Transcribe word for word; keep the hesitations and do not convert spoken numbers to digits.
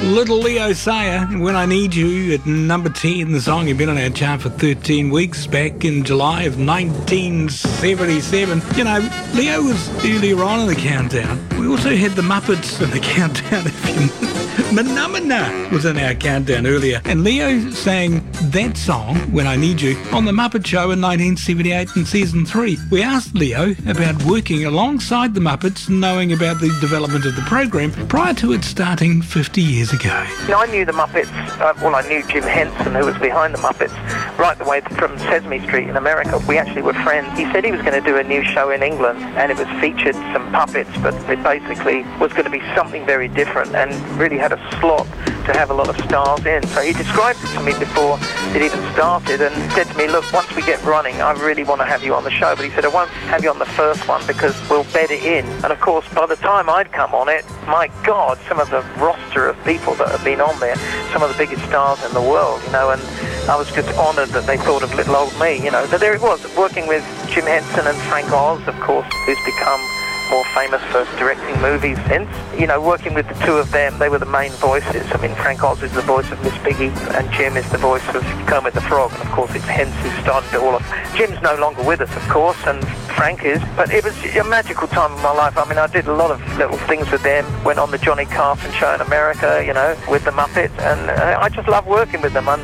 Little Leo Sayer, When I Need You, at number ten. The song had been on our chart for thirteen weeks back in July of nineteen seventy-seven. You know, Leo was earlier on in the countdown. We also had the Muppets in the countdown, if you Manamana was in our countdown earlier. And Leo sang that song, When I Need You, on The Muppet Show in nineteen seventy-eight in season three. We asked Leo about working alongside the Muppets, knowing about the development of the program prior to it starting fifty years ago. I knew the Muppets, uh, well I knew Jim Henson, who was behind the Muppets, right the way from Sesame Street in America. We actually were friends. He said he was going to do a new show in England, and it was featured some puppets, but it basically was going to be something very different and really had a slot to have a lot of stars in. So he described it to me before it even started and said to me, look, once we get running, I really want to have you on the show. But he said, I won't have you on the first one because we'll bed it in. And of course, by the time I'd come on it, my God, some of the roster of people that have been on there, some of the biggest stars in the world, you know, and I was just honoured that they thought of little old me, you know. But there it was, working with Jim Henson and Frank Oz, of course, who's become more famous for directing movies since. You know, working with the two of them, they were the main voices. I mean, Frank Oz is the voice of Miss Piggy, and Jim is the voice of Kermit the Frog, and of course it's Hens who started it all off. Jim's no longer with us, of course, and Frank is, but it was a magical time in my life. I mean, I did a lot of little things with them, went on the Johnny Carson show in America, you know, with the Muppets, and uh, I just love working with them. And